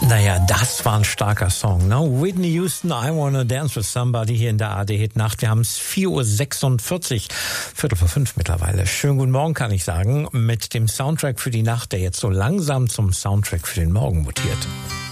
Naja, das war ein starker Song, ne? Whitney Houston, I Wanna Dance with Somebody hier in der ARD-Hit-Nacht. Wir haben es 4:46 Uhr, 4:45 mittlerweile. Schönen guten Morgen, kann ich sagen, mit dem Soundtrack für die Nacht, der jetzt so langsam zum Soundtrack für den Morgen mutiert.